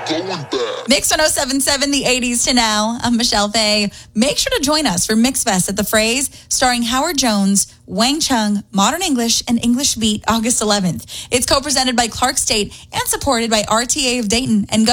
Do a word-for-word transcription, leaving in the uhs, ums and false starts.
Mix one oh seven point seven, the eighties to now. I'm Michelle Faye. Make sure to join us for Mix Fest at the Phrase, starring Howard Jones, Wang Chung, Modern English, and English Beat, August eleventh. It's co-presented by Clark State and supported by R T A of Dayton and